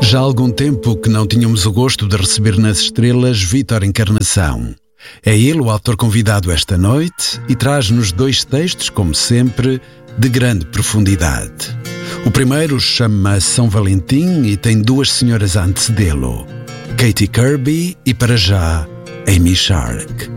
Já há algum tempo que não tínhamos o gosto de receber nas estrelas Vítor Encarnação. É ele o autor convidado esta noite e traz-nos 2 textos, como sempre, de grande profundidade. O primeiro chama São Valentim e tem 2 senhoras a antecedê-lo, Katie Kirby e, para já, Amy Shark.